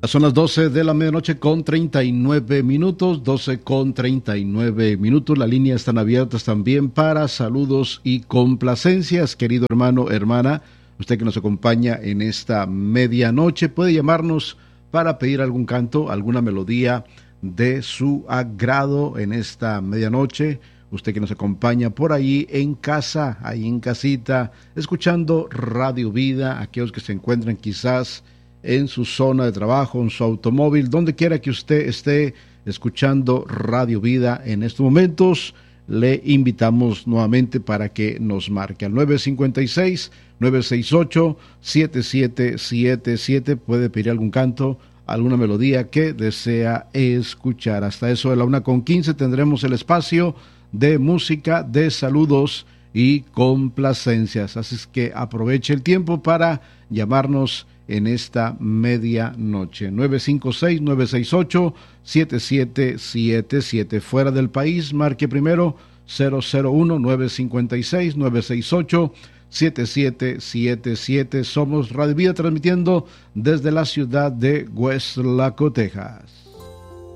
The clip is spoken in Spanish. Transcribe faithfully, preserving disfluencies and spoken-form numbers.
Son las doce de la medianoche con treinta y nueve minutos, doce con treinta y nueve minutos. Las líneas están abiertas también para saludos y complacencias. Querido hermano, hermana, usted que nos acompaña en esta medianoche, puede llamarnos para pedir algún canto, alguna melodía de su agrado en esta medianoche. Usted que nos acompaña por ahí en casa, ahí en casita, escuchando Radio Vida, aquellos que se encuentran quizás en su zona de trabajo, en su automóvil, donde quiera que usted esté escuchando Radio Vida en estos momentos, le invitamos nuevamente para que nos marque al nueve cinco seis, nueve seis ocho, siete siete siete siete. Puede pedir algún canto, alguna melodía que desea escuchar. Hasta eso de la una con quince tendremos el espacio de música, de saludos y complacencias. Así es que aproveche el tiempo para llamarnos en esta medianoche. nueve cinco seis, nueve seis ocho, siete siete siete siete. Fuera del país, marque primero cero cero uno, nueve cinco seis, nueve seis ocho, siete siete siete siete. Somos Radio Vida, transmitiendo desde la ciudad de West Laco, Texas.